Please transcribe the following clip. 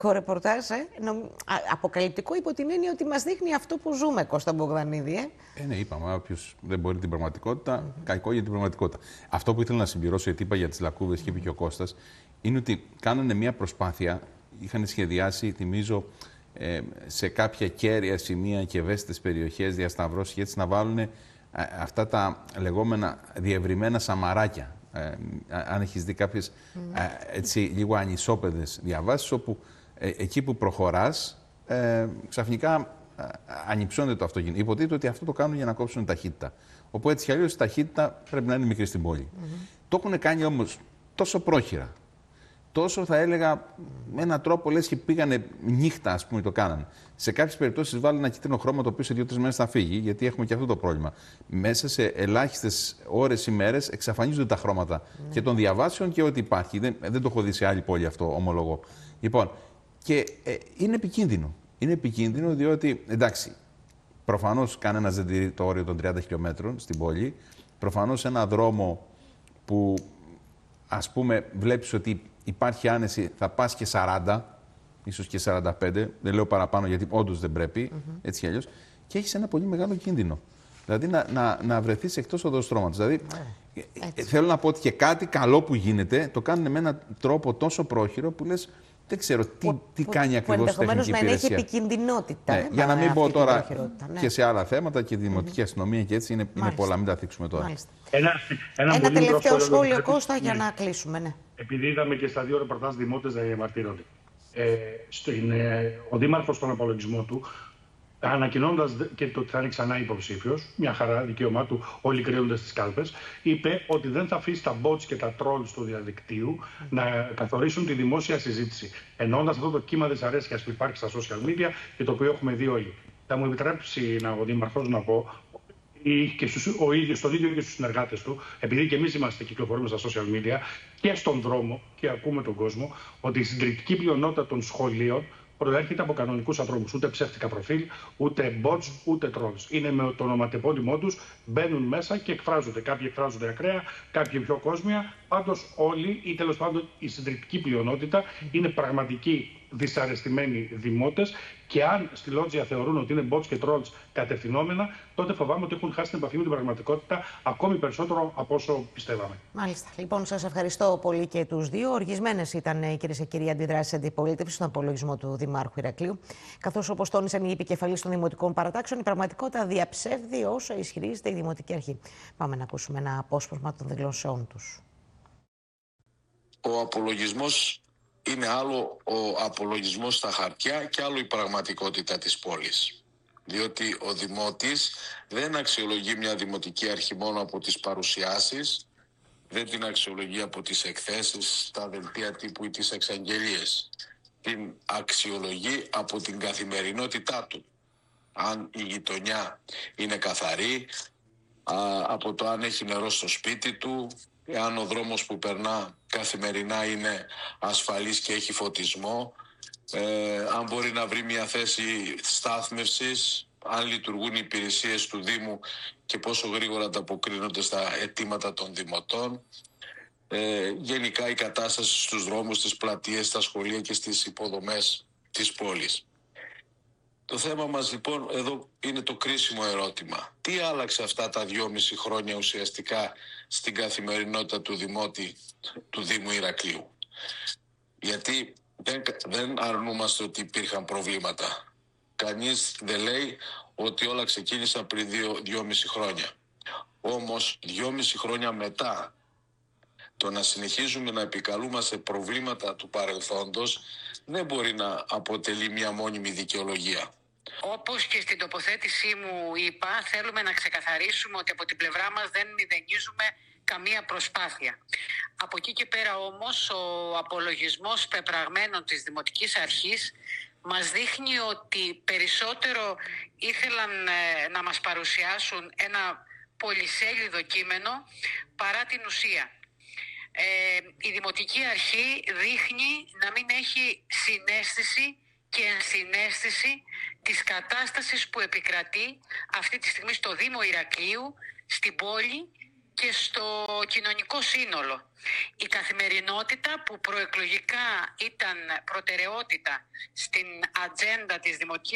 Ρεπορτάζ, αποκαλυπτικό υπό την έννοια ότι μας δείχνει αυτό που ζούμε, Κώστα Μπογδανίδη. Ναι, είπαμε, όποιος δεν μπορεί την πραγματικότητα, κακό για την πραγματικότητα. Αυτό που ήθελα να συμπληρώσω, γιατί είπα για τις λακκούβες και είπε και ο Κώστας, είναι ότι κάνανε μια προσπάθεια, είχαν σχεδιάσει, θυμίζω, σε κάποια κέρια σημεία και ευαίσθητες περιοχές, διασταυρώσεις και έτσι να βάλουν αυτά τα λεγόμενα διευρυμένα σαμαράκια. Αν έχεις δει κάποιες έτσι, λίγο ανισόπεδες διαβάσεις, όπου εκεί που προχωράς, ξαφνικά ανυψώνεται το αυτοκίνητο. Υποτίθεται ότι αυτό το κάνουν για να κόψουν ταχύτητα. Οπότε έτσι κι αλλιώς η ταχύτητα πρέπει να είναι μικρή στην πόλη. Το έχουν κάνει όμως τόσο πρόχειρα, τόσο θα έλεγα με έναν τρόπο λες και πήγανε νύχτα, ας πούμε, το κάνανε. Σε κάποιες περιπτώσεις βάλουν ένα κίτρινο χρώμα το οποίο σε 2-3 μέρες θα φύγει, γιατί έχουμε και αυτό το πρόβλημα. Μέσα σε ελάχιστες ώρες ή μέρες εξαφανίζονται τα χρώματα και των διαβάσεων και ό,τι υπάρχει. Δεν το έχω δει σε άλλη πόλη αυτό, ομολογώ. Λοιπόν, και είναι επικίνδυνο. Είναι επικίνδυνο διότι, εντάξει, προφανώς κανένας δεν τηρεί το όριο των 30 χιλιόμετρων στην πόλη. Προφανώς ένα δρόμο που, ας πούμε, βλέπεις ότι υπάρχει άνεση, θα πας και 40, ίσως και 45, δεν λέω παραπάνω γιατί όντως δεν πρέπει, έτσι κι αλλιώς, και έχεις ένα πολύ μεγάλο κίνδυνο. Δηλαδή να βρεθείς εκτός οδοστρώματος. Δηλαδή, θέλω να πω ότι και κάτι καλό που γίνεται, το κάνουν με έναν τρόπο τόσο πρόχειρο που λες, δεν ξέρω τι κάνει ακριβώς η τεχνική υπηρεσία. Ενδεχομένως να έχει επικινδυνότητα. Ναι, για να μην πω τώρα και σε άλλα θέματα και τη δημοτική αστυνομία και έτσι είναι πολλά, μην τα θίξουμε τώρα. Ένα τελευταίο σχόλιο, Κώστα, για να κλείσουμε. Ναι. Επειδή είδαμε και στα δύο ρεπορτάζ δημότες να διαμαρτύρονται. Ο Δήμαρχος στον απολογισμό του, ανακοινώντας και το ότι θα είναι ξανά υποψήφιος, μια χαρά, δικαίωμά του, όλοι κρύονται στις κάλπες, είπε ότι δεν θα αφήσει τα bots και τα trolls του διαδικτύου να καθορίσουν τη δημόσια συζήτηση. Εννοώντας αυτό το κύμα δυσαρέσκειας που υπάρχει στα social media και το οποίο έχουμε δει όλοι. Θα μου επιτρέψει ο Δήμαρχος να πω, και στον ίδιο και στους συνεργάτες του, επειδή και εμείς είμαστε κυκλοφορούμε στα social media και στον δρόμο και ακούμε τον κόσμο, ότι η συντριπτική πλειονότητα των σχολείων προέρχεται από κανονικούς ανθρώπους. Ούτε ψεύτικα προφίλ, ούτε bots, ούτε trolls. Είναι με το ονοματεπώνυμό τους, μπαίνουν μέσα και εκφράζονται. Κάποιοι εκφράζονται ακραία, κάποιοι πιο κόσμια. Πάντως όλοι, ή τέλος πάντων η συντριπτική πλειονότητα, είναι πραγματικοί δυσαρεστημένοι δημότες. Και αν στη Λότζια θεωρούν ότι είναι bots και trolls κατευθυνόμενα, τότε φοβάμαι ότι έχουν χάσει την επαφή με την πραγματικότητα ακόμη περισσότερο από όσο πιστεύαμε. Μάλιστα. Λοιπόν, σας ευχαριστώ πολύ και τους δύο. Οργισμένες ήταν, κυρίες και κύριοι, αντιδράσεις αντιπολίτευσης στον απολογισμό του Δημάρχου Ηρακλείου. Καθώς, όπως τόνισαν οι επικεφαλείς των δημοτικών παρατάξεων, η πραγματικότητα διαψεύδει όσο ισχυρίζεται η Δημοτική Αρχή. Πάμε να ακούσουμε ένα απόσπασμα των δηλώσεών τους. Ο απολογισμός είναι άλλο ο απολογισμός στα χαρτιά και άλλο η πραγματικότητα της πόλης. Διότι ο Δημότης δεν αξιολογεί μια Δημοτική Αρχή μόνο από τις παρουσιάσεις, δεν την αξιολογεί από τις εκθέσεις, τα δελτία τύπου ή τις εξαγγελίες. Την αξιολογεί από την καθημερινότητά του. Αν η γειτονιά είναι καθαρή, από το αν έχει νερό στο σπίτι του, αν ο δρόμος που περνά καθημερινά είναι ασφαλής και έχει φωτισμό, αν μπορεί να βρει μια θέση στάθμευσης, αν λειτουργούν οι υπηρεσίες του Δήμου και πόσο γρήγορα ανταποκρίνονται στα αιτήματα των δημοτών. Γενικά η κατάσταση στους δρόμους, στις πλατείες, στα σχολεία και στις υποδομές της πόλης. Το θέμα μας λοιπόν εδώ είναι το κρίσιμο ερώτημα. Τι άλλαξε αυτά τα 2,5 χρόνια ουσιαστικά στην καθημερινότητα του Δημότη του Δήμου Ηρακλείου? Γιατί δεν αρνούμαστε ότι υπήρχαν προβλήματα. Κανείς δεν λέει ότι όλα ξεκίνησαν πριν 2,5 χρόνια. Όμως 2,5 χρόνια μετά, το να συνεχίζουμε να επικαλούμαστε προβλήματα του παρελθόντος δεν μπορεί να αποτελεί μια μόνιμη δικαιολογία. Όπως και στην τοποθέτησή μου είπα, θέλουμε να ξεκαθαρίσουμε ότι από την πλευρά μας δεν μηδενίζουμε καμία προσπάθεια. Από εκεί και πέρα όμως ο απολογισμός πεπραγμένων της Δημοτικής Αρχής μας δείχνει ότι περισσότερο ήθελαν να μας παρουσιάσουν ένα πολυσέλιδο κείμενο παρά την ουσία. Η Δημοτική Αρχή δείχνει να μην έχει συναίσθηση και ενσυναίσθηση της κατάστασης που επικρατεί αυτή τη στιγμή στο Δήμο Ηρακλείου, στην πόλη και στο κοινωνικό σύνολο. Η καθημερινότητα που προεκλογικά ήταν προτεραιότητα στην ατζέντα της Δημοτικής